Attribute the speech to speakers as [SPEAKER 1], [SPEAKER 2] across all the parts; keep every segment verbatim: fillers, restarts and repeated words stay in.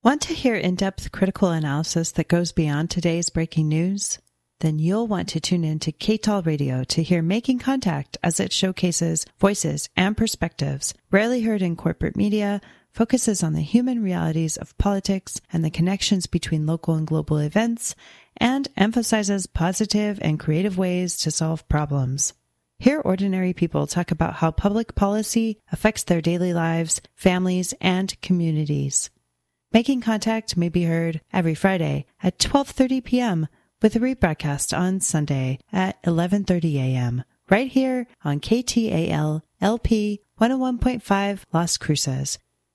[SPEAKER 1] Want to hear in-depth critical analysis that goes beyond today's breaking news? Then you'll want to tune in to K T A L Radio to hear Making Contact, as it showcases voices and perspectives rarely heard in corporate media, focuses on the human realities of politics and the connections between local and global events, and emphasizes positive and creative ways to solve problems. Hear ordinary people talk about how public policy affects their daily lives, families, and communities. Making Contact may be heard every Friday at twelve thirty p.m. with a rebroadcast on Sunday at eleven thirty a.m. right here on K T A L L P one oh one point five Las Cruces.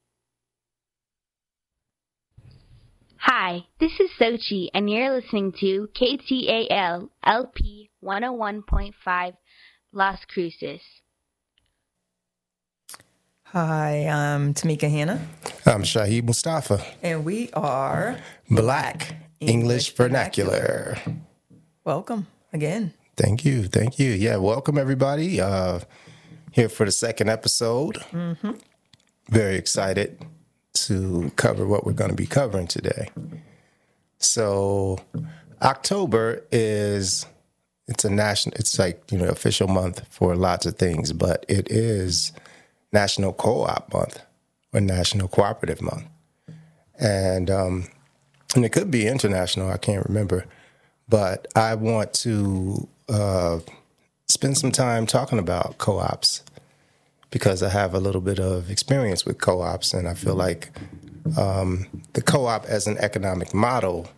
[SPEAKER 2] Hi, this is Sochi, and you're listening to K T A L L P one oh one point five Las Cruces.
[SPEAKER 3] Hi, I'm Tamika Hanna.
[SPEAKER 4] I'm Shahid Mustafa.
[SPEAKER 3] And we are
[SPEAKER 4] Black English, English Vernacular. Vernacular.
[SPEAKER 3] Welcome again.
[SPEAKER 4] Thank you. Thank you. Yeah, welcome everybody. Uh, here for the second episode.
[SPEAKER 3] Mm-hmm.
[SPEAKER 4] Very excited to cover what we're going to be covering today. So October is, it's a national, it's like, you know, official month for lots of things, but it is National Co-op Month or National Cooperative Month. And um, and it could be international, I can't remember. But I want to uh, spend some time talking about co-ops because I have a little bit of experience with co-ops, and I feel like um, the co-op as an economic model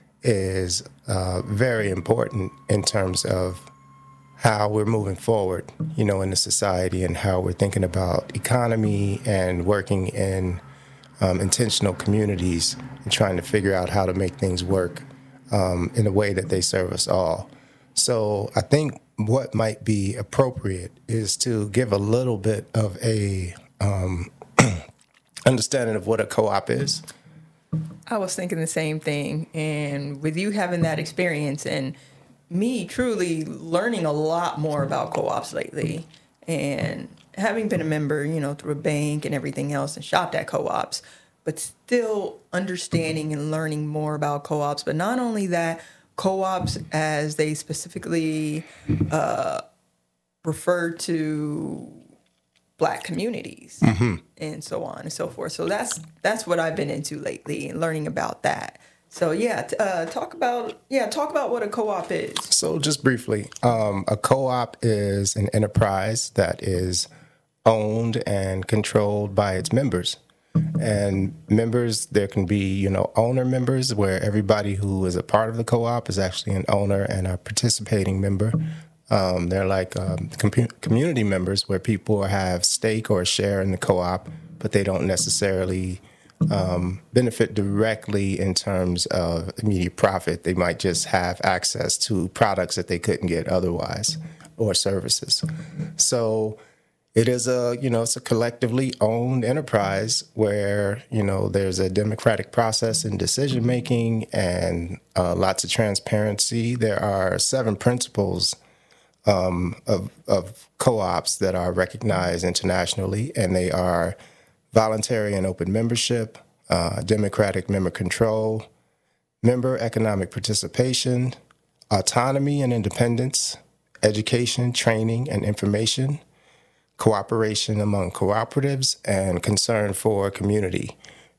[SPEAKER 4] is uh, very important in terms of how we're moving forward, you know, in the society and how we're thinking about economy and working in um, intentional communities and trying to figure out how to make things work um, in a way that they serve us all. So I think what might be appropriate is to give a little bit of a um, understanding of what a co-op is.
[SPEAKER 3] I was thinking the same thing. And with you having that experience and me truly learning a lot more about co-ops lately and having been a member, you know, through a bank and everything else and shopped at co-ops, but still understanding and learning more about co-ops. But not only that, co-ops as they specifically uh, refer to Black communities
[SPEAKER 4] mm-hmm.
[SPEAKER 3] and so on and so forth. So that's that's what I've been into lately and learning about that. So yeah, uh, talk about yeah, talk about what a co-op is.
[SPEAKER 4] So just briefly, um, a co-op is an enterprise that is owned and controlled by its members. And members, there can be, you know, owner members where everybody who is a part of the co-op is actually an owner and a participating member. Um, they're like um, com- community members where people have stake or share in the co-op, but they don't necessarily Um, benefit directly in terms of immediate profit. They might just have access to products that they couldn't get otherwise or services. So it is a, you know, it's a collectively owned enterprise where, you know, there's a democratic process in decision making and uh, lots of transparency. There are seven principles um, of, of co-ops that are recognized internationally, and they are voluntary and open membership, uh, democratic member control, member economic participation, autonomy and independence, education, training, and information, cooperation among cooperatives, and concern for community.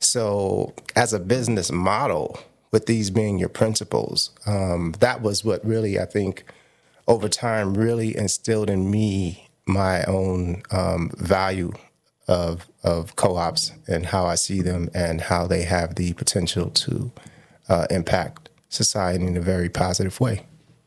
[SPEAKER 4] So as a business model, with these being your principles, um, that was what really, I think, over time really instilled in me my own um, value of of co-ops and how I see them and how they have the potential to uh, impact society in a very positive way.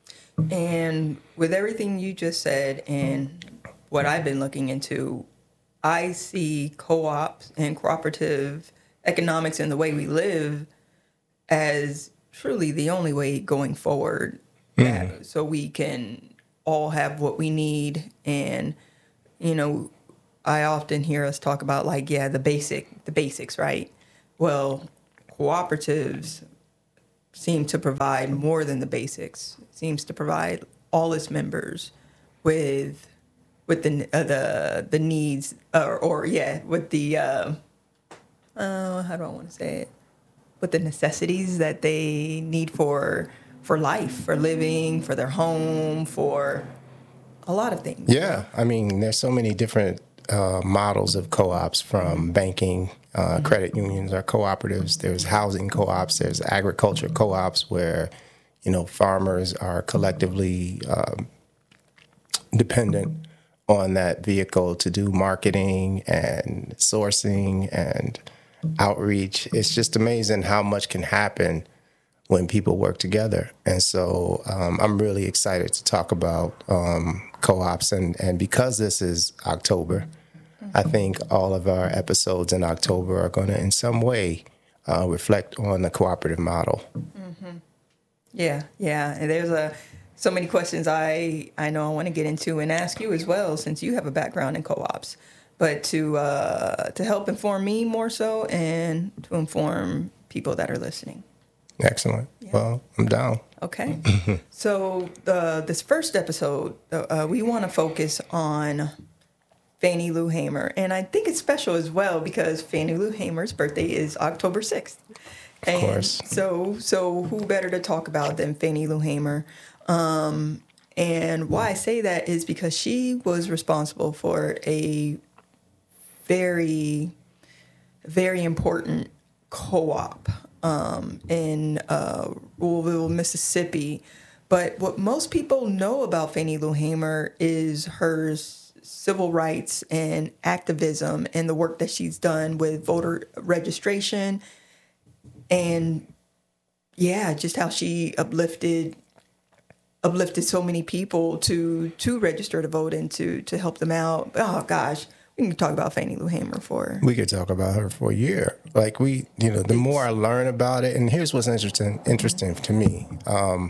[SPEAKER 3] And with everything you just said and what I've been looking into, I see co-ops and cooperative economics and the way we live as truly the only way going forward, mm. that, so we can all have what we need. And, you know, I often hear us talk about, like, yeah, the basic, the basics, right? Well, cooperatives seem to provide more than the basics. It seems to provide all its members with with the uh, the the needs, or, or yeah, with the uh, uh, how do I want to say it? with the necessities that they need for for life, for living, for their home, for a lot of things.
[SPEAKER 4] Yeah, I mean, there's so many different uh, models of co-ops, from banking, uh, mm-hmm. credit unions or cooperatives. There's housing co-ops. There's agriculture co-ops where, you know, farmers are collectively um, dependent on that vehicle to do marketing and sourcing and outreach. It's just amazing how much can happen when people work together. And so um, I'm really excited to talk about um, co-ops. And, and because this is October, mm-hmm. I think all of our episodes in October are going to in some way uh, reflect on the cooperative model.
[SPEAKER 3] Mm-hmm. Yeah, yeah. And there's a so many questions I, I know I want to get into and ask you as well, since you have a background in co-ops. But to uh, to help inform me more so, and to inform people that are listening.
[SPEAKER 4] Excellent. Yeah. Well, I'm down.
[SPEAKER 3] Okay. So uh, this first episode, uh, we want to focus on Fannie Lou Hamer. And I think it's special as well because Fannie Lou Hamer's birthday is October sixth.
[SPEAKER 4] Of
[SPEAKER 3] and
[SPEAKER 4] course.
[SPEAKER 3] So, so who better to talk about than Fannie Lou Hamer? Um, and why I say that is because she was responsible for a very, very important co-op um, in uh, Louisville, Mississippi. But what most people know about Fannie Lou Hamer is her s- civil rights and activism and the work that she's done with voter registration. And, yeah, just how she uplifted uplifted so many people to to register to vote and to, to help them out. Oh, gosh. We can talk about Fannie Lou Hamer for...
[SPEAKER 4] We could talk about her for a year. Like, we, you know, the more I learn about it, and here's what's interesting interesting to me. Um,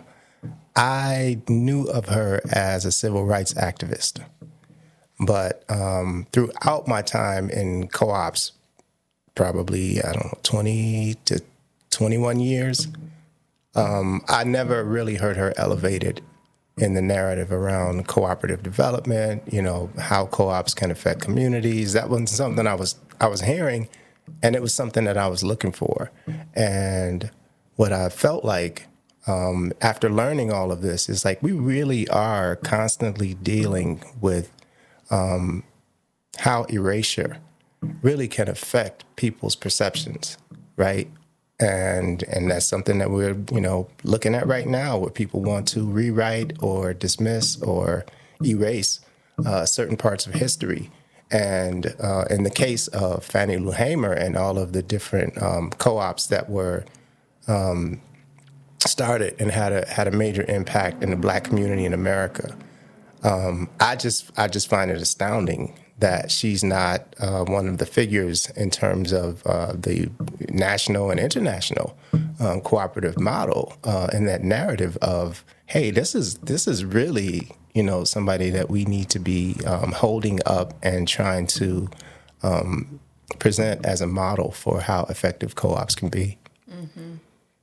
[SPEAKER 4] I knew of her as a civil rights activist. But um, throughout my time in co-ops, probably, I don't know, twenty to twenty-one years, um, I never really heard her elevated in the narrative around cooperative development, you know, how co-ops can affect communities. That wasn't something I was I was hearing, and it was something that I was looking for. And what I felt like um, after learning all of this is like we really are constantly dealing with um, how erasure really can affect people's perceptions, right? And and that's something that we're, you know, looking at right now, where people want to rewrite or dismiss or erase uh, certain parts of history. And uh, in the case of Fannie Lou Hamer and all of the different um, co-ops that were um, started and had a had a major impact in the Black community in America, um, I just I just find it astounding that she's not uh, one of the figures in terms of uh, the national and international um, cooperative model uh, and that narrative of, hey, this is this is really, you know, somebody that we need to be um, holding up and trying to um, present as a model for how effective co-ops can be.
[SPEAKER 3] Mm-hmm.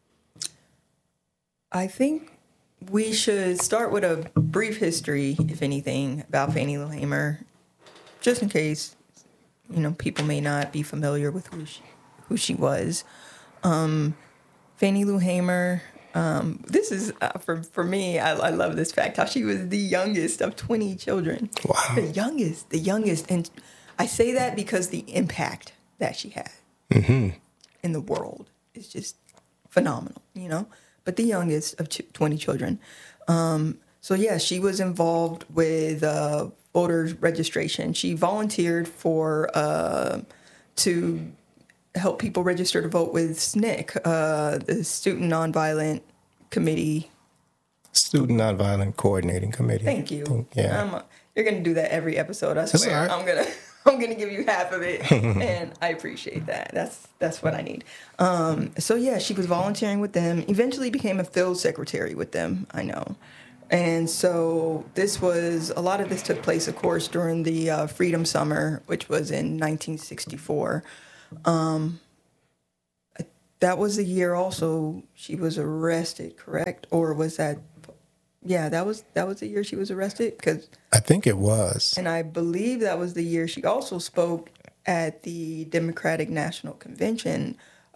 [SPEAKER 3] I think we should start with a brief history, if anything, about Fannie Lou Hamer. Just in case, you know, people may not be familiar with who she, who she was. Um, Fannie Lou Hamer, um, this is, uh, for, for me, I, I love this fact, how she was the youngest of twenty children.
[SPEAKER 4] Wow.
[SPEAKER 3] The youngest, the youngest. And I say that because the impact that she had
[SPEAKER 4] mm-hmm.
[SPEAKER 3] in the world is just phenomenal, you know? But the youngest of twenty children. Um, so, yeah, she was involved with... Uh, voter registration. She volunteered for uh, to help people register to vote with S N C C, uh, the Student Nonviolent Committee.
[SPEAKER 4] Student Nonviolent Coordinating Committee.
[SPEAKER 3] Thank you.
[SPEAKER 4] Think, yeah,
[SPEAKER 3] I'm, you're going to do that every episode. I swear. Right. I'm gonna I'm gonna give you half of it, and I appreciate that. That's that's what I need. Um, so yeah, she was volunteering with them. Eventually became a field secretary with them. I know. And so this was, a lot of this took place, of course, during the uh, Freedom Summer, which was in nineteen sixty-four. Um, that was the year also she was arrested, correct? Or was that, yeah, that was that was the year she was arrested? 'Cause,
[SPEAKER 4] I think it was.
[SPEAKER 3] And I believe that was the year she also spoke at the Democratic National Convention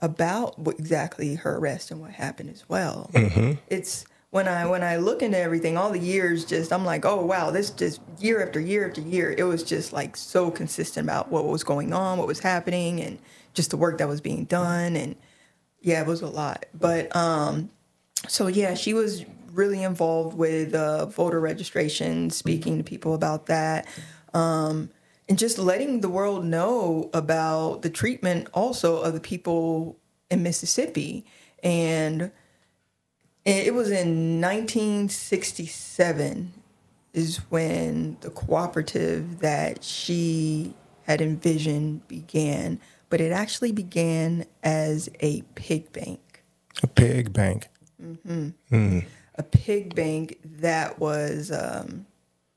[SPEAKER 3] about what, exactly her arrest and what happened as well.
[SPEAKER 4] Mm-hmm.
[SPEAKER 3] It's when I when I look into everything, all the years, just I'm like, oh wow, this just year after year after year, it was just like so consistent about what was going on, what was happening, and just the work that was being done, and yeah, it was a lot. But um, so yeah, she was really involved with uh, voter registration, speaking to people about that. Um, And just letting the world know about the treatment also of the people in Mississippi. And it was in nineteen sixty-seven is when the cooperative that she had envisioned began. But it actually began as a pig bank.
[SPEAKER 4] A pig bank.
[SPEAKER 3] Mm-hmm.
[SPEAKER 4] Mm.
[SPEAKER 3] A pig bank that was... Um,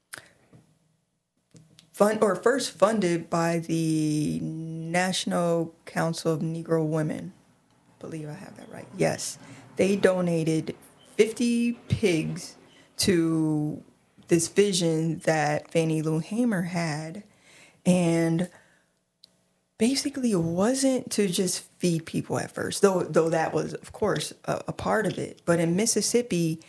[SPEAKER 3] Fund, or first funded by the National Council of Negro Women. I believe I have that right. Yes. They donated fifty pigs to this vision that Fannie Lou Hamer had. And basically it wasn't to just feed people at first, though though that was, of course, a, a part of it. But in Mississippi,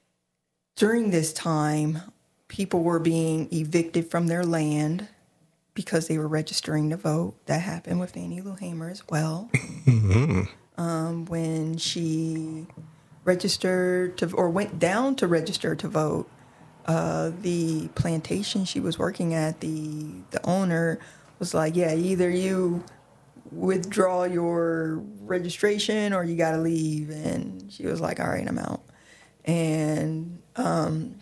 [SPEAKER 3] during this time, people were being evicted from their land because they were registering to vote. That happened with Fannie Lou Hamer as well. Mm-hmm. Um, when she registered to, or went down to register to vote, uh, the plantation she was working at, the the owner was like, yeah, either you withdraw your registration or you got to leave. And she was like, all right, I'm out. And... Um,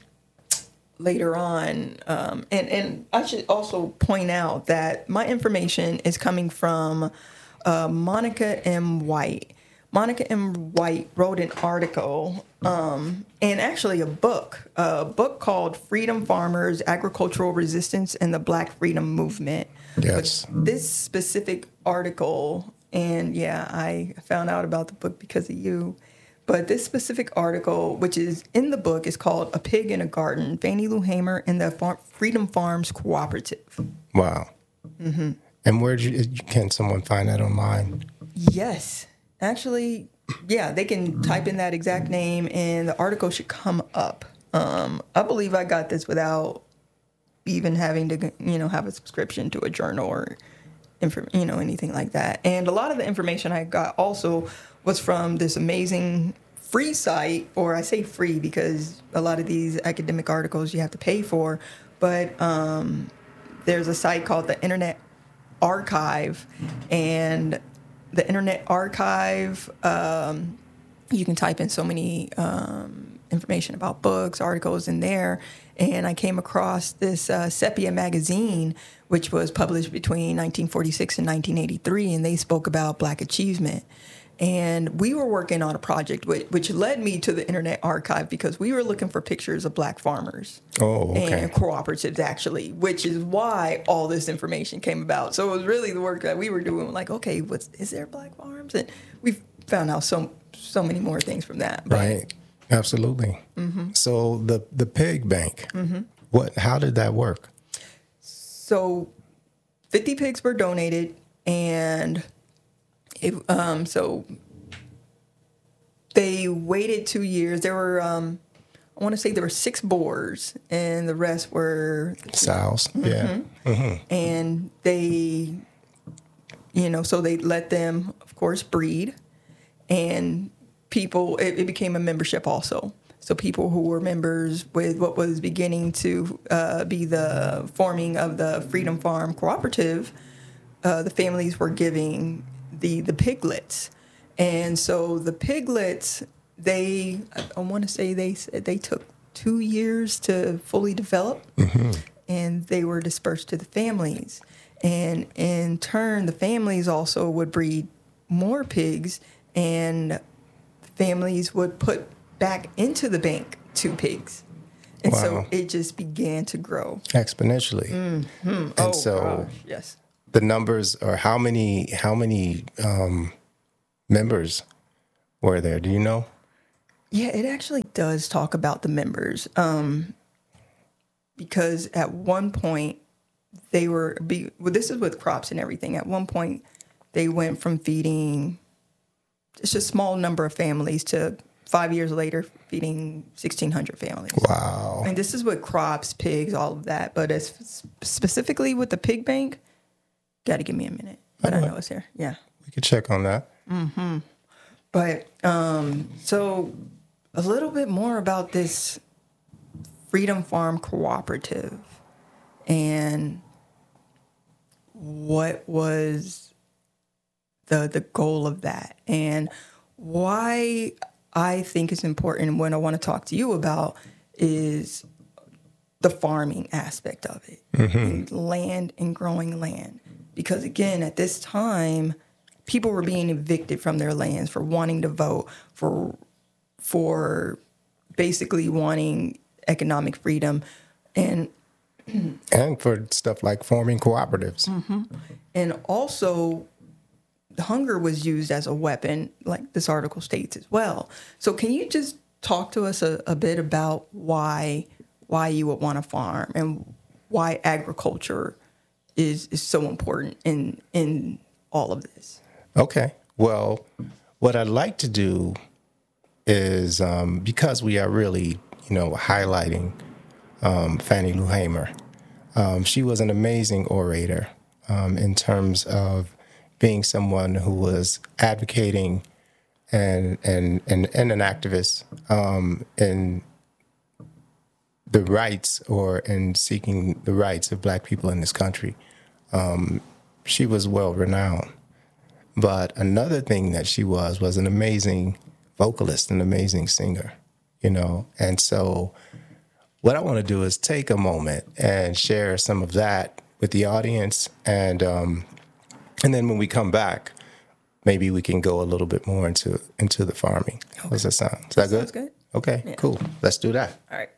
[SPEAKER 3] later on, um, and, and I should also point out that my information is coming from uh, Monica M. White. Monica M. White wrote an article um, and actually a book, a book called Freedom Farmers, Agricultural Resistance and the Black Freedom Movement.
[SPEAKER 4] Yes.
[SPEAKER 3] But this specific article, and yeah, I found out about the book because of you. But this specific article, which is in the book, is called A Pig in a Garden, Fannie Lou Hamer and the Far- Freedom Farms Cooperative.
[SPEAKER 4] Wow. Mm-hmm. And where you, can someone find that online?
[SPEAKER 3] Yes. Actually, yeah, they can type in that exact name and the article should come up. Um, I believe I got this without even having to, you know, have a subscription to a journal or, inf- you know, anything like that. And a lot of the information I got also was from this amazing free site, or I say free because a lot of these academic articles you have to pay for, but um, there's a site called the Internet Archive, and the Internet Archive, um, you can type in so many um, information about books, articles in there, and I came across this uh, Sepia magazine, which was published between nineteen forty-six and nineteen eighty-three, and they spoke about Black achievement. And we were working on a project which, which led me to the Internet Archive because we were looking for pictures of Black farmers
[SPEAKER 4] oh, okay.
[SPEAKER 3] and cooperatives, actually, which is why all this information came about. So it was really the work that we were doing. Like, okay, what's is there Black farms? And we found out so so many more things from that.
[SPEAKER 4] But. Right, absolutely. Mm-hmm. So the the pig bank, mm-hmm. what? How did that work?
[SPEAKER 3] So fifty pigs were donated, and It, um, so they waited two years. There were, um, I want to say there were six boars, and the rest were
[SPEAKER 4] sows. Mm-hmm. Yeah,
[SPEAKER 3] mm-hmm. And they, you know, so they let them, of course, breed, and people. It, it became a membership also. So people who were members with what was beginning to uh, be the forming of the Freedom Farm Cooperative, uh, the families were giving the the piglets. And so the piglets, they, I, I want to say they said they took two years to fully develop, mm-hmm. and they were dispersed to the families. And in turn, the families also would breed more pigs, and families would put back into the bank two pigs. And wow. so it just began to grow.
[SPEAKER 4] Exponentially.
[SPEAKER 3] Mm-hmm.
[SPEAKER 4] And
[SPEAKER 3] oh,
[SPEAKER 4] so
[SPEAKER 3] gosh, yes.
[SPEAKER 4] The numbers, or how many how many um, members were there? Do you know?
[SPEAKER 3] Yeah, it actually does talk about the members, um, because at one point they were. Be, well, this is with crops and everything. At one point, they went from feeding it's just a small number of families to five years later feeding sixteen hundred families.
[SPEAKER 4] Wow.
[SPEAKER 3] And this is with crops, pigs, all of that. But as specifically with the pig bank, got to give me a minute. But right. I know it's here. Yeah.
[SPEAKER 4] We could check on that.
[SPEAKER 3] Mm-hmm. But um, so a little bit more about this Freedom Farm Cooperative and what was the the goal of that and why I think it's important. What I want to talk to you about is the farming aspect of it, mm-hmm. and land and growing land. Because again, at this time, people were being evicted from their lands for wanting to vote, for for basically wanting economic freedom, and
[SPEAKER 4] and for stuff like forming cooperatives.
[SPEAKER 3] Mm-hmm. And also, hunger was used as a weapon, like this article states as well. So can you just talk to us a, a bit about why why you would want to farm and why agriculture is, is so important in in all of this?
[SPEAKER 4] Okay. Well, what I'd like to do is, um, because we are really, you know, highlighting um, Fannie Lou Hamer. Um, she was an amazing orator um, in terms of being someone who was advocating and and and, and an activist um, in the rights or in seeking the rights of Black people in this country. Um, she was well renowned. But another thing that she was was an amazing vocalist, an amazing singer, you know. And so what I want to do is take a moment and share some of that with the audience. And um, and then when we come back, maybe we can go a little bit more into into the farming. Okay. How does that sound? Is that good?
[SPEAKER 3] Sounds good.
[SPEAKER 4] Okay, yeah. Cool. Let's do that.
[SPEAKER 3] All right.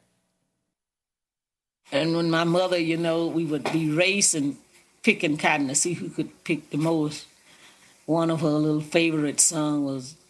[SPEAKER 5] And when my mother, you know, we would be racing, picking cotton to see who could pick the most. One of her little favorite songs was